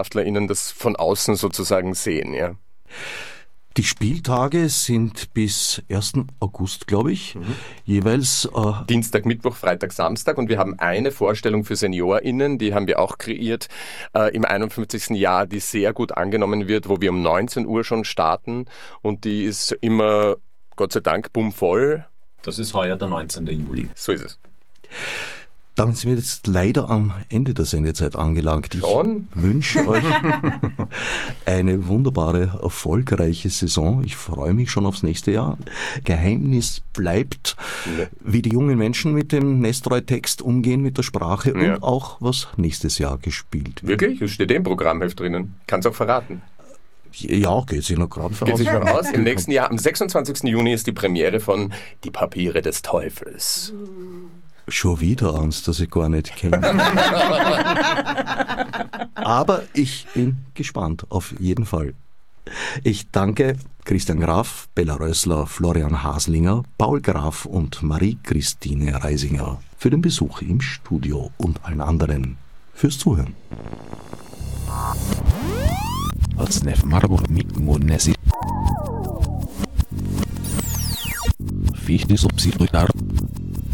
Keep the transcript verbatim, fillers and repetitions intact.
WissenschaftlerInnen das von außen sozusagen sehen, ja. Die Spieltage sind bis ersten August, glaube ich, mhm. jeweils äh Dienstag, Mittwoch, Freitag, Samstag, und wir haben eine Vorstellung für SeniorInnen, die haben wir auch kreiert äh, im einundfünfzigsten Jahr, die sehr gut angenommen wird, wo wir um neunzehn Uhr schon starten, und die ist immer, Gott sei Dank, bummvoll. Das ist heuer der neunzehnten Juli. So ist es. Damit sind wir jetzt leider am Ende der Sendezeit angelangt. Ich Schon? wünsche euch eine wunderbare, erfolgreiche Saison. Ich freue mich schon aufs nächste Jahr. Geheimnis bleibt, ja. wie die jungen Menschen mit dem Nestroy-Text umgehen, mit der Sprache, ja. und auch, was nächstes Jahr gespielt wird. Wirklich? Das steht eh im Programmheft drinnen. Kannst auch verraten. Ja, geht sich noch gerade voraus. Geht sich voraus. Im nächsten Jahr, am sechsundzwanzigsten Juni, ist die Premiere von Die Papiere des Teufels. Schon wieder eins, das ich gar nicht kenne. Aber ich bin gespannt, auf jeden Fall. Ich danke Christian Graf, Bella Rössler, Florian Haslinger, Paul Graf und Marie-Christine Reisinger für den Besuch im Studio und allen anderen fürs Zuhören. Fichte subsidiar